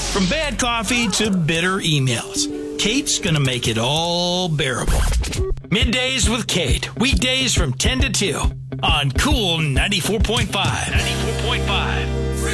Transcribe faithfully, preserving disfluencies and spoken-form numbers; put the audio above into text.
From bad coffee to bitter emails, Kate's going to make it all bearable. Middays with Kate, weekdays from ten to two on Cool ninety-four point five. ninety-four point five.